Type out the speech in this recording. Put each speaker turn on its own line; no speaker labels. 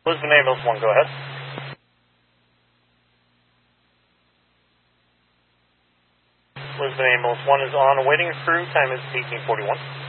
Lisbon Ambulance 1, go ahead. Lisbon Ambulance 1 is on awaiting a crew. Time is 1841.